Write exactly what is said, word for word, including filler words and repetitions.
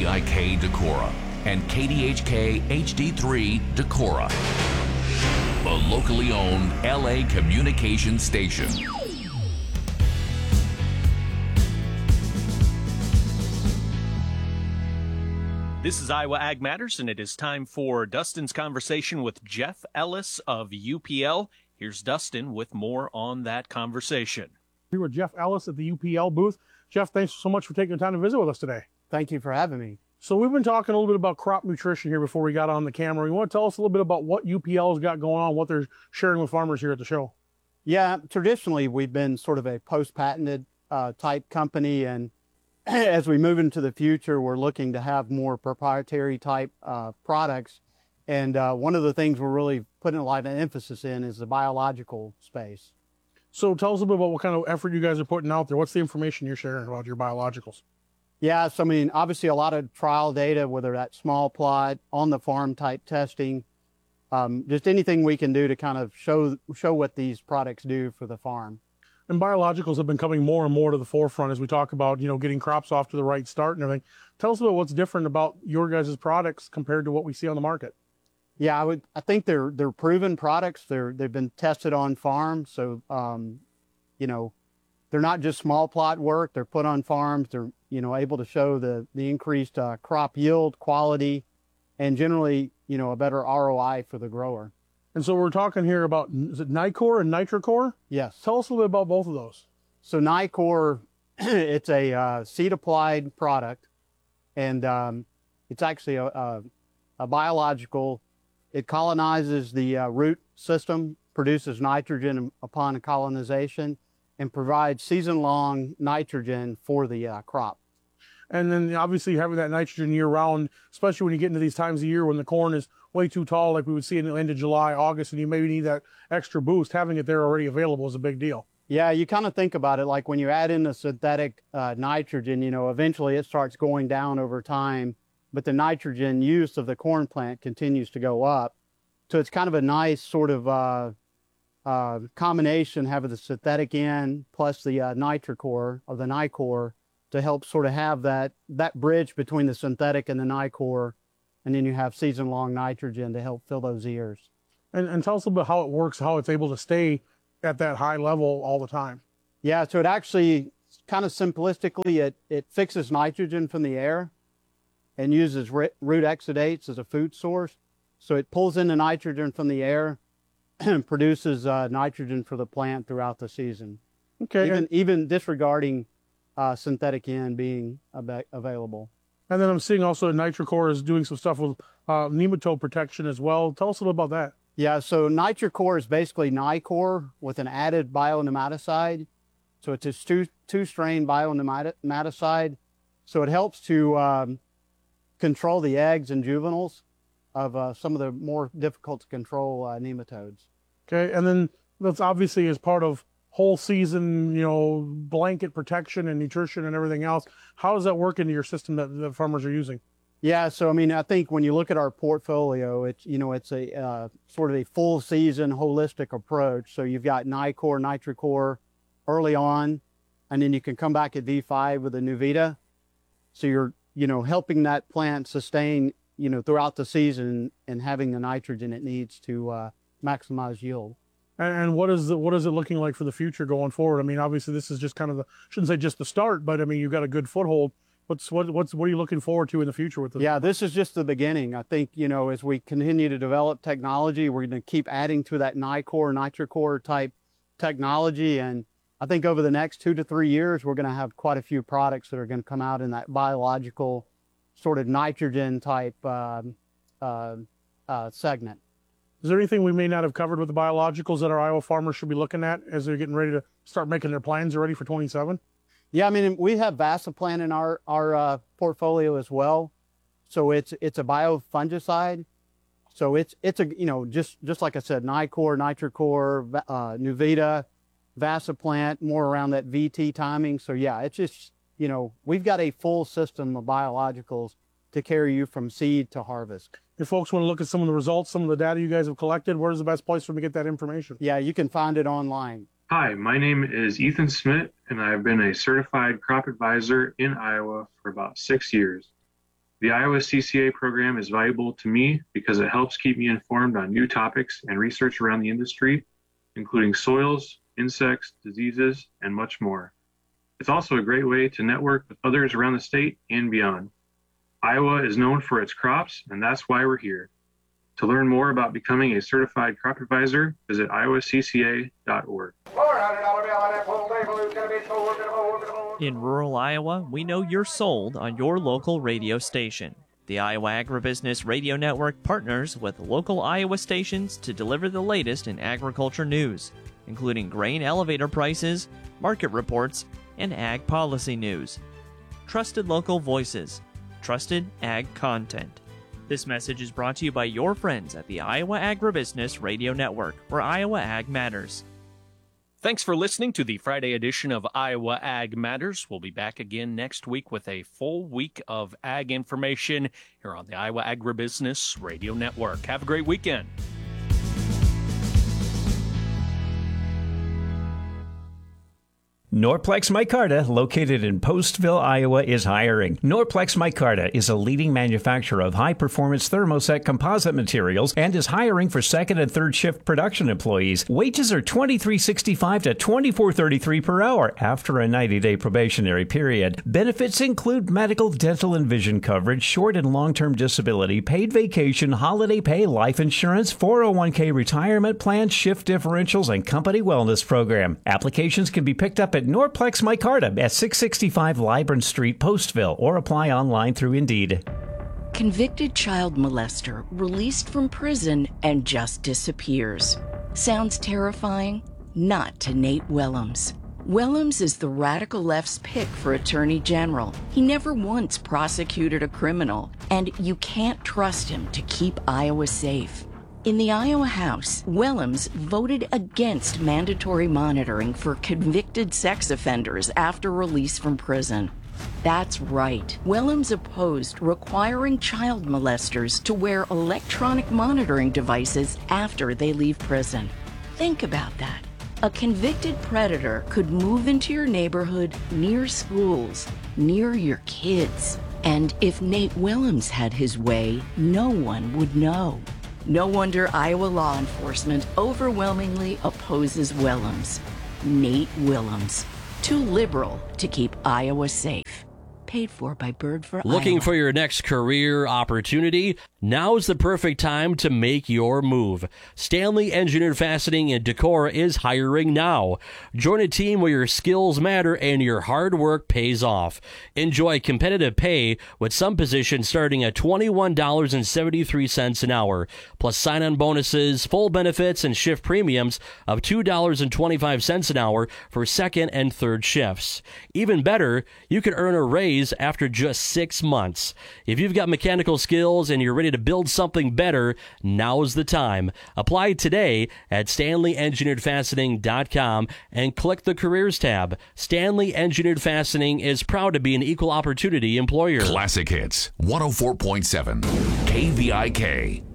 D I K Decorah and K D H K H D three Decorah, a locally owned L A communications station. This is Iowa Ag Matters, and it is time for Dustin's conversation with Jeff Ellis of U P L. Here's Dustin with more on that conversation. Here with Jeff Ellis at the U P L booth. Jeff, thanks so much for taking the time to visit with us today. Thank you for having me. So we've been talking a little bit about crop nutrition here before we got on the camera. You want to tell us a little bit about what U P L's got going on, what they're sharing with farmers here at the show? Yeah, traditionally we've been sort of a post-patented uh, type company, and as we move into the future, we're looking to have more proprietary type uh, products. And uh, one of the things we're really putting a lot of emphasis in is the biological space. So tell us a bit about what kind of effort you guys are putting out there. What's the information you're sharing about your biologicals? Yeah, so I mean, obviously a lot of trial data, whether that's small plot, on the farm type testing, um, just anything we can do to kind of show show what these products do for the farm. And biologicals have been coming more and more to the forefront as we talk about, you know, getting crops off to the right start and everything. Tell us about what's different about your guys' products compared to what we see on the market. Yeah, I would. I think they're they're proven products. They're they've been tested on farms, so um, you know, they're not just small plot work. They're put on farms. They're you know able to show the the increased uh, crop yield, quality, and generally you know a better R O I for the grower. And so we're talking here about, is it Nicor and Nitrocor? Yes. Tell us a little bit about both of those. So Nicor, it's a uh, seed applied product, and um, it's actually a, a, a biological. It colonizes the uh, root system, produces nitrogen upon colonization, and provides season-long nitrogen for the uh, crop. And then obviously having that nitrogen year-round, especially when you get into these times of year when the corn is way too tall, like we would see in the end of July, August, and you maybe need that extra boost, having it there already available is a big deal. Yeah, you kind of think about it like when you add in the synthetic uh, nitrogen, you know, eventually it starts going down over time, but the nitrogen use of the corn plant continues to go up. So it's kind of a nice sort of uh, uh, combination, having the synthetic in plus the uh, Nitrocor or the Nicor to help sort of have that, that bridge between the synthetic and the Nicor, and then you have season-long nitrogen to help fill those ears. And, and tell us a little bit how it works, how it's able to stay at that high level all the time. Yeah, so it actually, kind of simplistically, it, it fixes nitrogen from the air and uses root exudates as a food source. So it pulls in the nitrogen from the air and produces uh, nitrogen for the plant throughout the season. Okay. Even, and, even disregarding uh, synthetic N being ab- available. And then I'm seeing also Nitrocor is doing some stuff with uh, nematode protection as well. Tell us a little about that. Yeah, so Nitrocor is basically Nicor with an added bionematicide. So it's a two, two-strain bionematicide. So it helps to um, control the eggs and juveniles of uh, some of the more difficult to control uh, nematodes. Okay, and then that's obviously as part of whole season, you know, blanket protection and nutrition and everything else. How does that work into your system that the farmers are using? Yeah, so I mean, I think when you look at our portfolio, it's, you know, it's a uh, sort of a full season holistic approach. So you've got Nicor, Nitrocor early on, and then you can come back at V five with the Nuvita. So you're, you know, helping that plant sustain, you know, throughout the season and having the nitrogen it needs to uh, maximize yield. And, and what is the, what is it looking like for the future going forward? I mean, obviously this is just kind of the, shouldn't say just the start, but I mean, you've got a good foothold. What's, what, what's, what are you looking forward to in the future with this? Yeah, this is just the beginning. I think, you know, as we continue to develop technology, we're going to keep adding to that Nicor, Nitrocor type technology. And I think over the next two to three years, we're going to have quite a few products that are going to come out in that biological sort of nitrogen type uh, uh, uh, segment. Is there anything we may not have covered with the biologicals that our Iowa farmers should be looking at as they're getting ready to start making their plans already for twenty-seven? Yeah, I mean, we have Vasaplant in our, our uh, portfolio as well. So it's it's a biofungicide. So it's, it's a, you know, just, just like I said, Nicor, Nitrocor, uh, Nuvita, Vasaplant, more around that V T timing. So yeah, it's just, you know, we've got a full system of biologicals to carry you from seed to harvest. If folks want to look at some of the results, some of the data you guys have collected, where's the best place for them to get that information? Yeah, you can find it online. Hi, my name is Ethan Smith, and I've been a certified crop advisor in Iowa for about six years. The Iowa C C A program is valuable to me because it helps keep me informed on new topics and research around the industry, including soils, insects, diseases, and much more. It's also a great way to network with others around the state and beyond. Iowa is known for its crops, and that's why we're here. To learn more about becoming a certified crop advisor, visit iowa c c a dot org. In rural Iowa, we know you're sold on your local radio station. The Iowa Agribusiness Radio Network partners with local Iowa stations to deliver the latest in agriculture news, including grain elevator prices, market reports, and ag policy news. Trusted local voices, trusted ag content. This message is brought to you by your friends at the Iowa Agribusiness Radio Network, where Iowa Ag matters. Thanks for listening to the Friday edition of Iowa Ag Matters. We'll be back again next week with a full week of ag information here on the Iowa Agribusiness Radio Network. Have a great weekend. Norplex Micarta, located in Postville, Iowa, is hiring. Norplex Micarta is a leading manufacturer of high-performance thermoset composite materials and is hiring for second and third shift production employees. Wages are twenty-three sixty-five to twenty-four thirty-three per hour after a ninety-day probationary period. Benefits include medical, dental, and vision coverage, short and long-term disability, paid vacation, holiday pay, life insurance, four oh one k retirement plan, shift differentials, and company wellness program. Applications can be picked up at Norplex Micarta at six sixty-five Libron Street, Postville, or apply online through Indeed. Convicted child molester released from prison and just disappears. Sounds terrifying? Not to Nate Willems. Willems is the radical left's pick for Attorney General. He never once prosecuted a criminal, and you can't trust him to keep Iowa safe. In the Iowa House, Willems voted against mandatory monitoring for convicted sex offenders after release from prison. That's right. Willems opposed requiring child molesters to wear electronic monitoring devices after they leave prison. Think about that. A convicted predator could move into your neighborhood, near schools, near your kids. And if Nate Willems had his way, no one would know. No wonder Iowa law enforcement overwhelmingly opposes Willems. Nate Willems. Too liberal to keep Iowa safe. Paid for by Bird for Looking Iowa. for your next career opportunity? Now's the perfect time to make your move. Stanley Engineered Fastening in Decorah is hiring now. Join a team where your skills matter and your hard work pays off. Enjoy competitive pay with some positions starting at twenty-one dollars and seventy-three cents an hour, plus sign-on bonuses, full benefits, and shift premiums of two dollars and twenty-five cents an hour for second and third shifts. Even better, you could earn a raise after just six months. If you've got mechanical skills and you're ready to build something better, now's the time. Apply today at stanley engineered fastening dot com and click the Careers tab. Stanley Engineered Fastening is proud to be an equal opportunity employer. Classic Hits, one oh four point seven, K V I K.